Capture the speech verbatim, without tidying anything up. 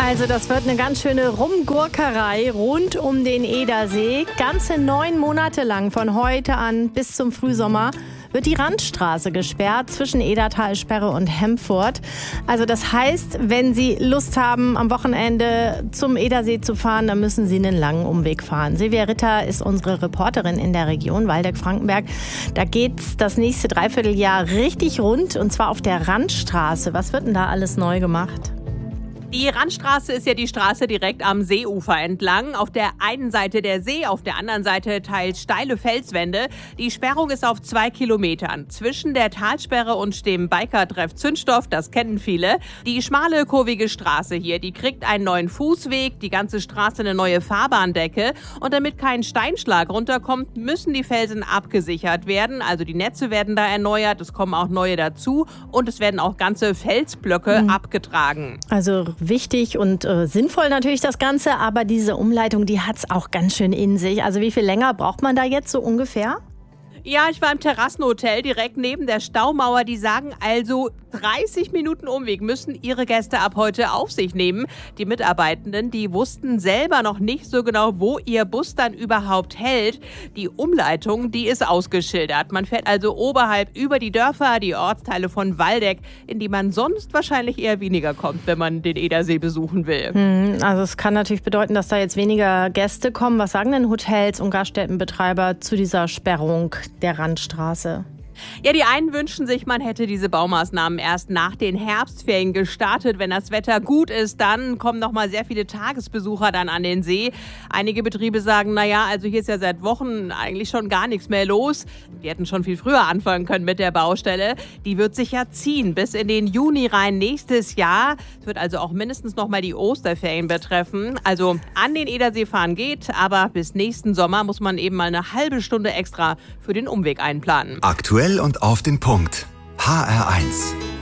Also das wird eine ganz schöne Rumgurkerei rund um den Edersee. Ganze neun Monate lang, von heute an bis zum Frühsommer, wird die Randstraße gesperrt zwischen Edertalsperre und Hemfurt. Also das heißt, wenn Sie Lust haben, am Wochenende zum Edersee zu fahren, dann müssen Sie einen langen Umweg fahren. Silvia Ritter ist unsere Reporterin in der Region Waldeck-Frankenberg. Da geht's das nächste Dreivierteljahr richtig rund, und zwar auf der Randstraße. Was wird denn da alles neu gemacht? Die Randstraße ist ja die Straße direkt am Seeufer entlang. Auf der einen Seite der See, auf der anderen Seite teils steile Felswände. Die Sperrung ist auf zwei Kilometern. Zwischen der Talsperre und dem Bikertreff Zündstoff, das kennen viele. Die schmale, kurvige Straße hier, die kriegt einen neuen Fußweg, die ganze Straße eine neue Fahrbahndecke. Und damit kein Steinschlag runterkommt, müssen die Felsen abgesichert werden. Also die Netze werden da erneuert, es kommen auch neue dazu. Und es werden auch ganze Felsblöcke mhm. abgetragen. Also wichtig und äh, sinnvoll natürlich das Ganze, aber diese Umleitung, die hat's auch ganz schön in sich. Also wie viel länger braucht man da jetzt so ungefähr? Ja, ich war im Terrassenhotel direkt neben der Staumauer. Die sagen also, dreißig Minuten Umweg müssen ihre Gäste ab heute auf sich nehmen. Die Mitarbeitenden, die wussten selber noch nicht so genau, wo ihr Bus dann überhaupt hält. Die Umleitung, die ist ausgeschildert. Man fährt also oberhalb über die Dörfer, die Ortsteile von Waldeck, in die man sonst wahrscheinlich eher weniger kommt, wenn man den Edersee besuchen will. Hm, also es kann natürlich bedeuten, dass da jetzt weniger Gäste kommen. Was sagen denn Hotels und Gaststättenbetreiber zu dieser Sperrung der Randstraße? Ja, die einen wünschen sich, man hätte diese Baumaßnahmen erst nach den Herbstferien gestartet. Wenn das Wetter gut ist, dann kommen noch mal sehr viele Tagesbesucher dann an den See. Einige Betriebe sagen, naja, also hier ist ja seit Wochen eigentlich schon gar nichts mehr los. Die hätten schon viel früher anfangen können mit der Baustelle. Die wird sich ja ziehen bis in den Juni rein nächstes Jahr. Es wird also auch mindestens noch mal die Osterferien betreffen. Also an den Edersee fahren geht, aber bis nächsten Sommer muss man eben mal eine halbe Stunde extra für den Umweg einplanen. Aktuell und auf den Punkt. H R eins.